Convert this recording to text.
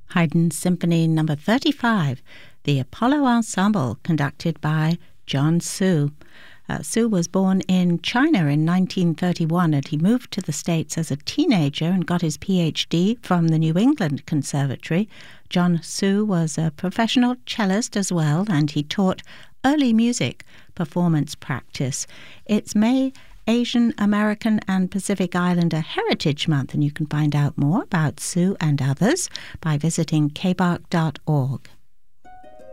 Haydn Symphony No. 35, the Apollo Ensemble, conducted by John Su. Su was born in China in 1931, and he moved to the States as a teenager and got his PhD from the New England Conservatory. John Su was a professional cellist as well, and he taught early music performance practice. It's May Asian American and Pacific Islander Heritage Month, and you can find out more about Su and others by visiting kbark.org.